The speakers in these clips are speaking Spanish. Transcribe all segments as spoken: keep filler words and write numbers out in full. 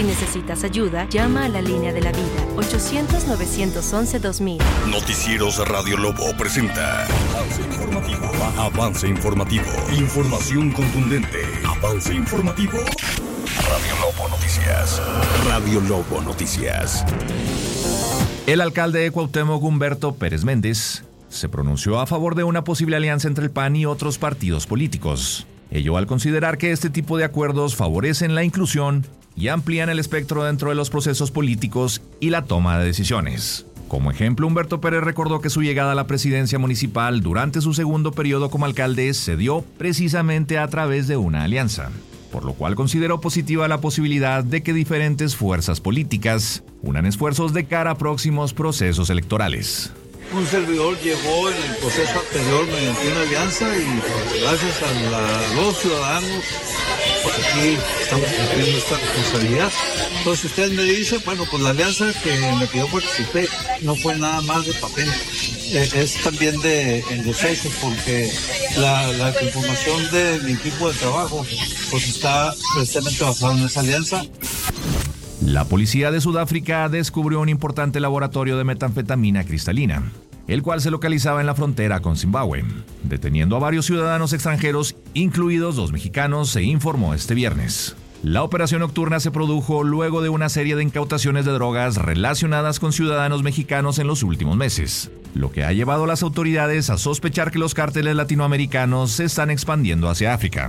Si necesitas ayuda, llama a la línea de la vida, ochocientos, novecientos once, dos mil. Noticieros Radio Lobo presenta Avance Informativo. Avance Informativo. Información contundente. Avance Informativo. Radio Lobo Noticias. Radio Lobo Noticias. El alcalde de Cuauhtémoc, Humberto Pérez Méndez, se pronunció a favor de una posible alianza entre el P A N y otros partidos políticos. Ello al considerar que este tipo de acuerdos favorecen la inclusión y amplían el espectro dentro de los procesos políticos y la toma de decisiones. Como ejemplo, Humberto Pérez recordó que su llegada a la presidencia municipal durante su segundo periodo como alcalde se dio precisamente a través de una alianza, por lo cual consideró positiva la posibilidad de que diferentes fuerzas políticas unan esfuerzos de cara a próximos procesos electorales. Un servidor llegó en el proceso anterior mediante una alianza y gracias a la, los ciudadanos, pues aquí estamos cumpliendo esta responsabilidad. Entonces usted me dice, bueno, pues la alianza que me pidió participé no fue nada más de papel, eh, es también de, de hechos, porque la, la información de mi equipo de trabajo pues está precisamente basada en esa alianza. La policía de Sudáfrica descubrió un importante laboratorio de metanfetamina cristalina, el cual se localizaba en la frontera con Zimbabue, deteniendo a varios ciudadanos extranjeros, incluidos dos mexicanos, se informó este viernes. La operación nocturna se produjo luego de una serie de incautaciones de drogas relacionadas con ciudadanos mexicanos en los últimos meses, lo que ha llevado a las autoridades a sospechar que los cárteles latinoamericanos se están expandiendo hacia África.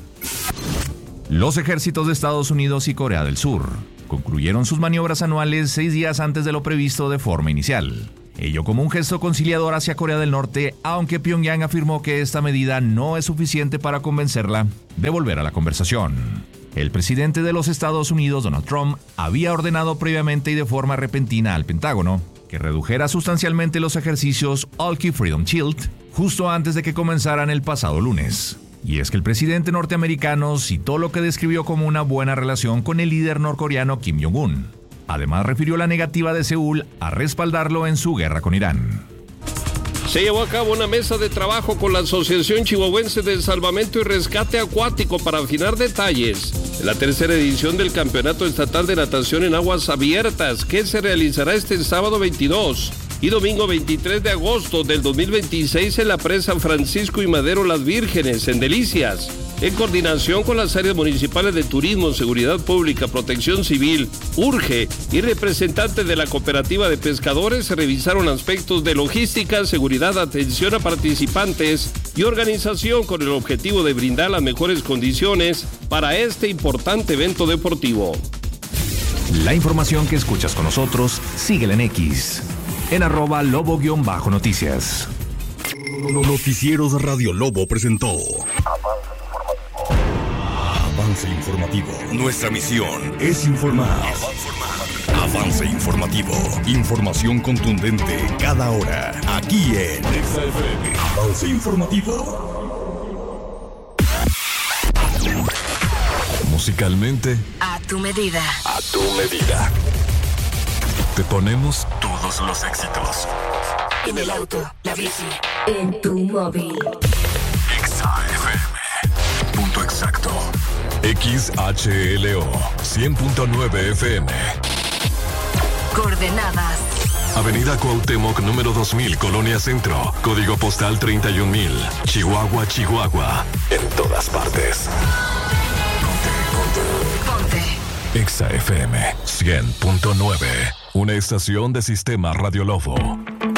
Los ejércitos de Estados Unidos y Corea del Sur concluyeron sus maniobras anuales seis días antes de lo previsto de forma inicial. Ello como un gesto conciliador hacia Corea del Norte, aunque Pyongyang afirmó que esta medida no es suficiente para convencerla de volver a la conversación. El presidente de los Estados Unidos, Donald Trump, había ordenado previamente y de forma repentina al Pentágono que redujera sustancialmente los ejercicios All-Key Freedom Shield justo antes de que comenzaran el pasado lunes. Y es que el presidente norteamericano citó lo que describió como una buena relación con el líder norcoreano Kim Jong-un. Además, refirió la negativa de Seúl a respaldarlo en su guerra con Irán. Se llevó a cabo una mesa de trabajo con la Asociación Chihuahuense de Salvamento y Rescate Acuático para afinar detalles de la tercera edición del Campeonato Estatal de Natación en Aguas Abiertas, que se realizará este sábado veintidós y domingo veintitrés de agosto del dos mil veintiséis en la presa Francisco y Madero Las Vírgenes, en Delicias. En coordinación con las áreas municipales de Turismo, Seguridad Pública, Protección Civil, URGE y representantes de la Cooperativa de Pescadores, se revisaron aspectos de logística, seguridad, atención a participantes y organización con el objetivo de brindar las mejores condiciones para este importante evento deportivo. La información que escuchas con nosotros, síguela en X, en arroba lobo-noticias. Noticieros Radio Lobo presentó Avance Informativo. Nuestra misión es informar. Avance Informativo. Información contundente cada hora. Aquí en Exa F M. Avance Informativo. Musicalmente, A tu medida. a tu medida. Te ponemos todos los éxitos. En el auto, la bici, en tu móvil. Exa F M. Punto exacto. X H L O cien punto nueve F M. Coordenadas. Avenida Cuauhtémoc número dos mil, Colonia Centro. Código postal treinta y un mil. Chihuahua, Chihuahua. En todas partes. Ponte. Ponte. Exa F M cien punto nueve. Una estación de Sistema Radio Lobo.